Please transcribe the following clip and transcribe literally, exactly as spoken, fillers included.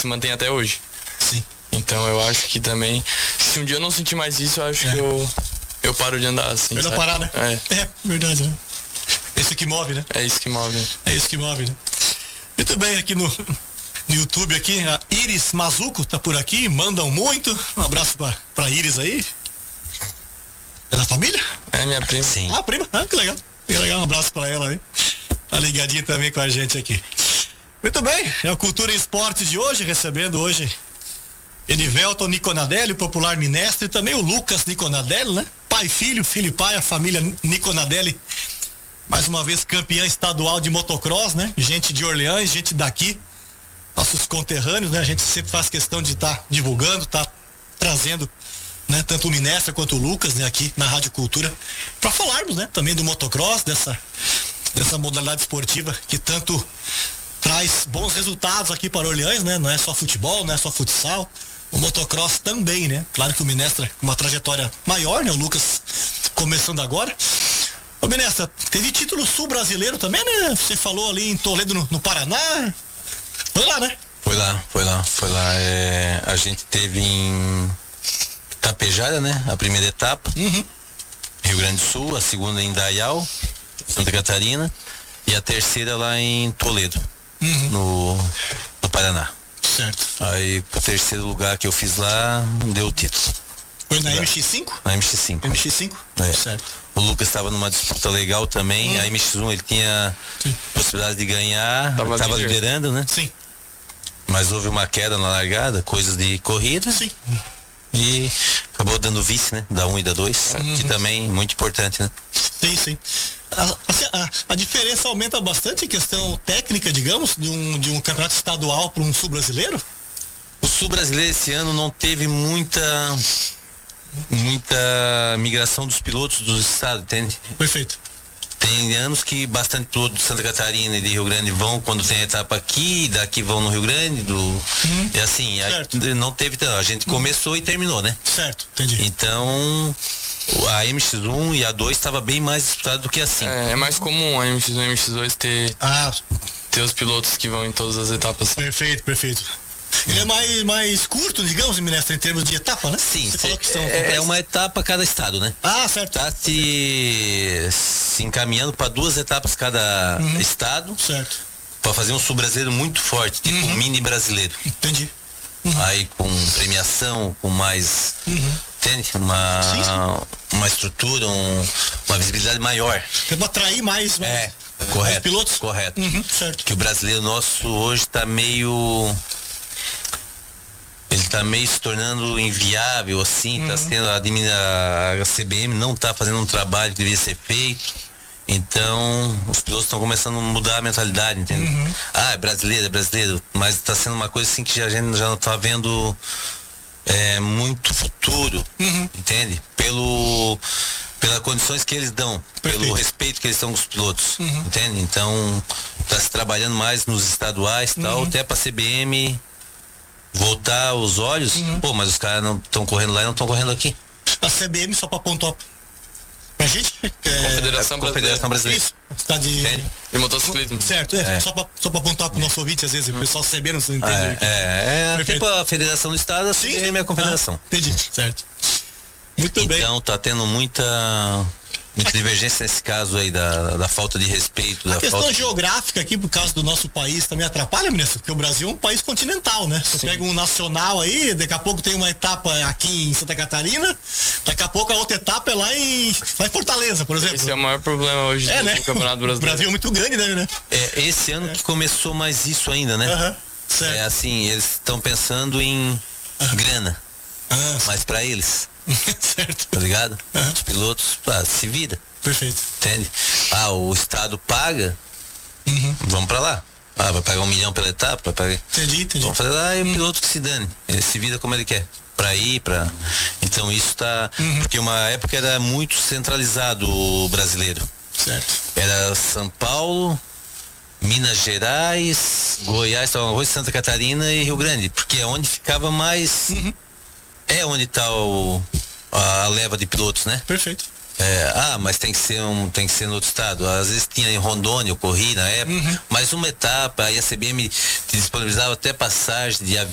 se mantém até hoje. Sim. Então eu acho que também, se um dia eu não sentir mais isso, eu acho é. que eu, eu paro de andar assim. Melhor parar, né? É. É, verdade, né? É isso que move, né? É isso que move. É isso que move, né? Muito bem, aqui no, no YouTube, aqui, a Iris Mazuco tá por aqui, mandam muito. Um abraço pra, pra Iris aí. É da família? É minha prima. Sim. Ah, prima? Ah, que legal. Que legal, um abraço pra ela aí. Tá ligadinha também com a gente aqui. Muito bem, é o Cultura e Esporte de hoje, recebendo hoje Enivelton Niconadelli, o popular Minestre, e também o Lucas Niconadelli, né? Pai, filho, filho e pai, a família Niconadelli, mais uma vez campeã estadual de motocross, né? Gente de Orleans, gente daqui, nossos conterrâneos, né? A gente sempre faz questão de estar tá divulgando, tá trazendo, né? Tanto o Minestre quanto o Lucas, né? Aqui na Rádio Cultura, para falarmos, né? Também do motocross, dessa, dessa modalidade esportiva que tanto traz bons resultados aqui para Orleans, né? Não é só futebol, não é só futsal, o motocross também, né? Claro que o Minestre com uma trajetória maior, né? O Lucas começando agora. Ô Minestre, teve título sul brasileiro também, né? Você falou ali em Toledo, no, no Paraná. Foi lá, né? Foi lá, foi lá, foi lá. É, a gente teve em Tapejara, né? A primeira etapa. Uhum. Rio Grande do Sul, a segunda em Dayal, Santa Catarina, e a terceira lá em Toledo. Uhum. no, no Paraná. Certo. Aí o terceiro lugar que eu fiz lá deu o título. Foi na M X cinco? Na M X cinco. M X cinco? É. Certo. O Lucas estava numa disputa legal também. Hum. A M X um ele tinha Sim. possibilidade de ganhar. Tava, tava liderando, né? Sim. Mas houve uma queda na largada, coisas de corrida. Sim. E acabou dando vice, né? Da um e da dois. Uhum. Que também muito importante, né? Sim, sim. A, a, a diferença aumenta bastante em questão técnica, digamos, de um, de um campeonato estadual para um sul brasileiro? O sul brasileiro esse ano não teve muita muita migração dos pilotos dos estados, entende? Perfeito. Tem anos que bastante pilotos de Santa Catarina e de Rio Grande vão quando tem a etapa aqui, daqui vão no Rio Grande, do uhum. e assim, a, não teve, a gente começou uhum. e terminou, né? Certo, entendi. Então a M X um e a dois estava bem mais disputada do que a cinco. É, é mais comum a M X um e a M X dois ter, ah. ter os pilotos que vão em todas as etapas. Perfeito, perfeito. Ele é mais, mais curto, digamos, Minestre, em termos de etapa, né? Sim, Você falou que são é, é uma etapa cada estado, né? Ah, certo. Tá se, se encaminhando para duas etapas cada uhum. estado. Certo. Para fazer um sul brasileiro muito forte, tipo uhum. um mini brasileiro. Entendi. Uhum. Aí com premiação, com mais... Uhum. Entende? Uma, sim, sim. uma estrutura, um, uma visibilidade maior. Para atrair mais, mais, é, mais correto, pilotos? Correto. Uhum, certo. Que o brasileiro nosso hoje está meio... Ele está meio se tornando inviável, assim, está uhum. sendo a, a C B M não está fazendo um trabalho que devia ser feito. Então, os pilotos estão começando a mudar a mentalidade, entende? Uhum. Ah, é brasileiro, é brasileiro, mas está sendo uma coisa assim que a gente já não está vendo é, muito futuro, uhum. entende? Pelo, pelas condições que eles dão, Perfeito. Pelo respeito que eles dão com os pilotos, uhum. entende? Então, está se trabalhando mais nos estaduais e tal, uhum. até para a C B M voltar os olhos, uhum. pô, mas os caras não estão correndo lá e não estão correndo aqui. A C B M, só para pontuar pra gente, é... Confederação, Confederação Brasileira. Isso, está de... de motociclismo. Certo, é, é. só para só pra apontar pro nosso ouvinte, às vezes, o pessoal C B M não entende. É, é, é tipo a Federação do Estado, a C B M é a Confederação. Ah, entendi, certo. Muito então, bem. Então tá tendo muita... muita divergência nesse caso aí da, da falta de respeito. A da questão falta geográfica aqui, por causa do nosso país, também atrapalha, Ministro? Porque o Brasil é um país continental, né? Você Sim. pega um nacional aí, daqui a pouco tem uma etapa aqui em Santa Catarina, daqui a pouco a outra etapa é lá em, lá em Fortaleza, por exemplo. Esse é o maior problema hoje é, do né? Campeonato Brasileiro. O Brasil é muito grande, né? É, esse ano é. que começou mais isso ainda, né? Uhum. Certo. É assim, eles estão pensando em uhum. grana, uhum. mas para eles. Certo. Tá ligado? Uhum. Os pilotos, ah, se vira. Perfeito. Entende? Ah, o Estado paga, uhum. vamos pra lá. Ah, vai pagar um milhão pela etapa, vai pagar... Entendi, entendi. Vamos fazer lá e o piloto que se dane. Ele se vira como ele quer. Pra ir, pra... Então isso tá... Uhum. Porque uma época era muito centralizado o brasileiro. Certo. Era São Paulo, Minas Gerais, Goiás, Santa Catarina e Rio Grande. Porque é onde ficava mais... Uhum. É onde tá o... a leva de pilotos, né? Perfeito. É, ah, mas tem que ser um, tem que ser no outro estado. Às vezes tinha em Rondônia, eu corri na época, uhum. mas uma etapa, aí a C B M te disponibilizava até passagem de,